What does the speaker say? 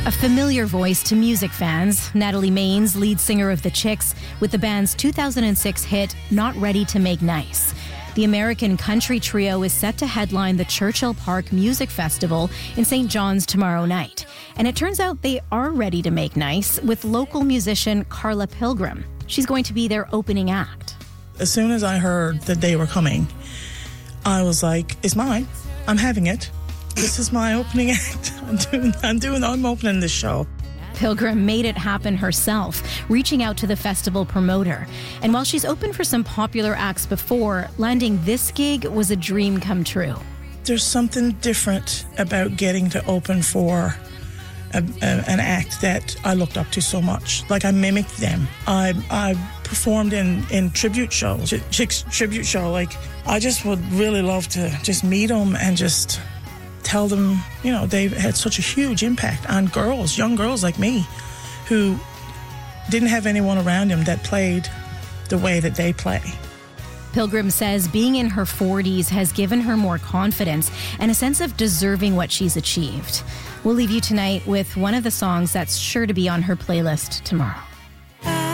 A familiar voice to music fans, Natalie Maines, lead singer of The Chicks, with the band's 2006 hit, Not Ready to Make Nice. The American country trio is set to headline the Churchill Park Music Festival in St. John's tomorrow night. And it turns out they are ready to make nice with local musician Carla Pilgrim. She's going to be their opening act. As soon as I heard that they were coming, I was like, it's mine. I'm having it. This is my opening act. I'm opening this show. Pilgrim made it happen herself, reaching out to the festival promoter. And while she's opened for some popular acts before, landing this gig was a dream come true. There's something different about getting to open for an act that I looked up to so much. Like, I mimicked them. I performed in tribute shows, Chicks tribute show. Like, I just would really love to just meet them and just tell them, you know, they've had such a huge impact on girls, young girls like me, who didn't have anyone around them that played the way that they play. Pilgrim says being in her 40s has given her more confidence and a sense of deserving what she's achieved. We'll leave you tonight with one of the songs that's sure to be on her playlist tomorrow.